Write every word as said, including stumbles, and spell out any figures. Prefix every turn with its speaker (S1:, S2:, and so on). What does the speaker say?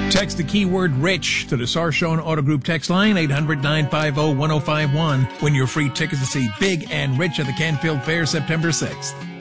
S1: Text the keyword RICH to the Sarshone Auto Group text line, eight hundred, nine five zero, one zero five one. Win your free tickets to see Big and Rich at the Canfield Fair September sixth.